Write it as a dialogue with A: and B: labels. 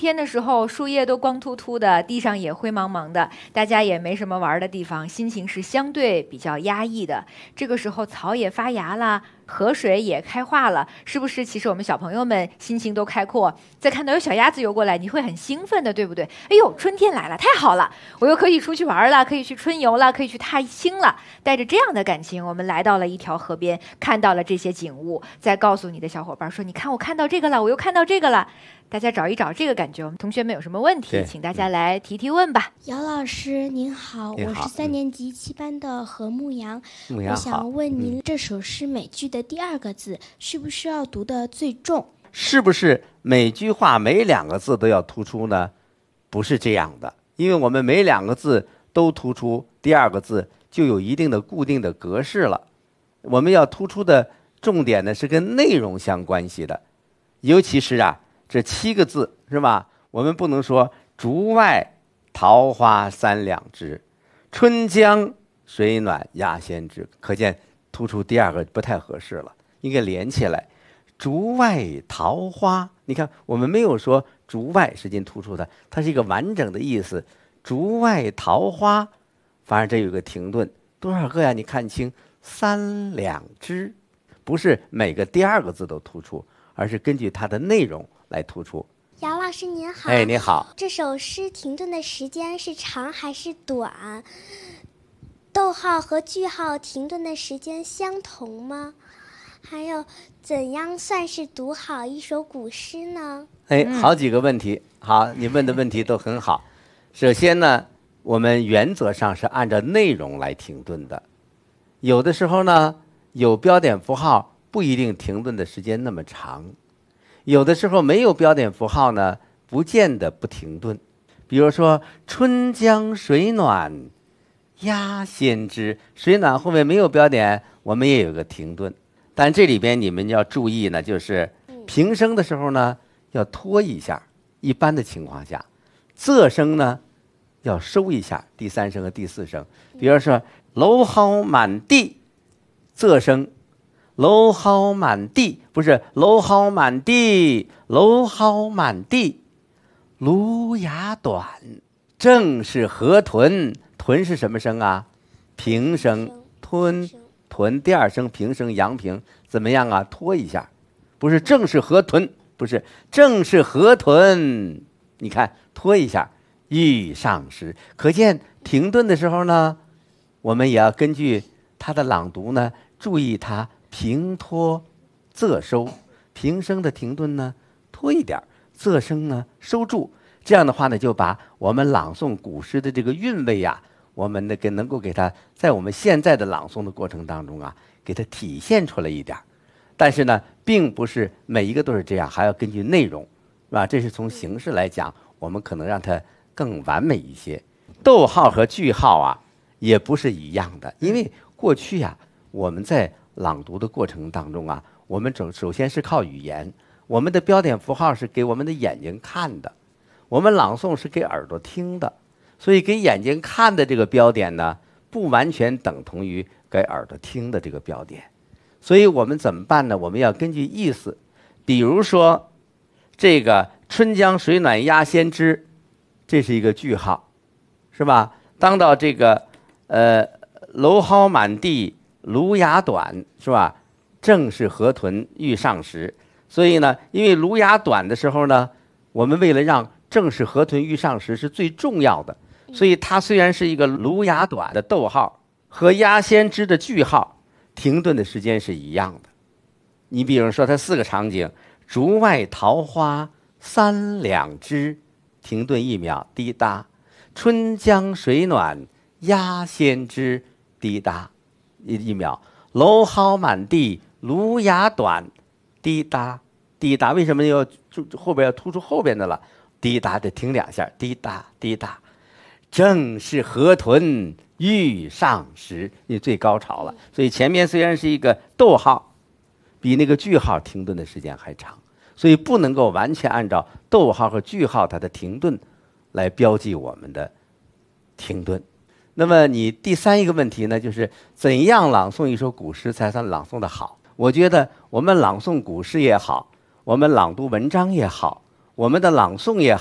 A: 天的时候，树叶都光秃秃的，地上也灰茫茫的，大家也没什么玩的地方，心情是相对比较压抑的。这个时候，草也发芽了，河水也开化了，是不是？其实我们小朋友们心情都开阔，再看到有小鸭子游过来，你会很兴奋的，对不对？哎呦，春天来了，太好了，我又可以出去玩了，可以去春游了，可以去踏青了。带着这样的感情，我们来到了一条河边，看到了这些景物，再告诉你的小伙伴说：“你看，我看到这个了，我又看到这个了。”大家找一找这个感觉。我们同学们有什么问题，请大家来提提问吧。
B: 姚老师您好，我是3年级7班的何牧阳。我想问您，这首诗每句的第2个字是不是要读得最重？
C: 是不是每句话每2个字都要突出呢？不是这样的，因为我们每2个字都突出，第2个字就有一定的固定的格式了。我们要突出的重点呢是跟内容相关系的，尤其是这7个字是吧？我们不能说竹外桃花3两枝，春江水暖鸭先知，可见突出第2个不太合适了，应该连起来。竹外桃花，你看我们没有说竹外实际突出的，它是一个完整的意思。竹外桃花，反而这有个停顿，多少个呀？你看清，3两枝，不是每个第2个字都突出，而是根据它的内容来突出。
B: 姚老师您好。
C: 哎，你好。
B: 这首诗停顿的时间是长还是短？逗号和句号停顿的时间相同吗？还有，怎样算是读好一首古诗呢？
C: 好几个问题。好，你问的问题都很好。首先呢，我们原则上是按照内容来停顿的。有的时候呢，有标点符号不一定停顿的时间那么长，有的时候没有标点符号呢，不见得不停顿。比如说春江水暖鸭先知，水暖后面没有标点，我们也有个停顿。但这里边你们要注意呢，就是平声的时候呢要拖一下，一般的情况下仄声呢要收一下，第3声和第4声。比如说蒌蒿满地，仄声蒌蒿满地，不是蒌蒿满地，蒌蒿满地，芦芽短，正是河豚，豚是什么声啊？平声，吞豚第2声平声阳平，怎么样啊？拖一下，不是正是河豚，不是正是河豚，你看拖一下，欲上时。可见停顿的时候呢，我们也要根据它的朗读呢，注意它平拖仄收，平声的停顿呢拖一点，仄声呢收住。这样的话呢，就把我们朗诵古诗的这个韵味我们能够给它在我们现在的朗诵的过程当中给它体现出来一点。但是呢，并不是每一个都是这样，还要根据内容，是吧？这是从形式来讲，我们可能让它更完美一些。逗号和句号也不是一样的，因为过去我们在朗读的过程当中我们首先是靠语言，我们的标点符号是给我们的眼睛看的，我们朗诵是给耳朵听的。所以给眼睛看的这个标点呢，不完全等同于给耳朵听的这个标点。所以我们怎么办呢？我们要根据意思。比如说这个春江水暖鸭先知，这是一个句号，是吧？当到这个蒌蒿满地芦芽短，是吧？正是河豚欲上时。所以呢，因为芦芽短的时候呢，我们为了让正是河豚欲上时是最重要的，所以它虽然是一个芦芽短的逗号，和鸭先知的句号停顿的时间是一样的。你比如说它4个场景，竹外桃花3两枝，停顿1秒，滴答；春江水暖鸭先知，滴答1秒；蒌蒿满地芦芽短，滴答滴答。为什么要后边要突出后边的了？滴答得停2下，滴答滴答。正是河豚欲上时，你最高潮了。所以前面虽然是一个逗号，比那个句号停顿的时间还长，所以不能够完全按照逗号和句号它的停顿来标记我们的停顿。那么你第3一个问题呢，就是怎样朗诵一首古诗才算朗诵的好？我觉得我们朗诵古诗也好，我们朗读文章也好，我们的朗诵也好，